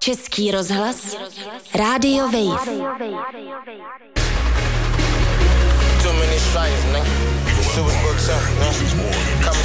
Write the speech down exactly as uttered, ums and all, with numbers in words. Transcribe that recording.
Český rozhlas, Rádio Wave. Too many strikes, nigga. Super booked up, man. Coming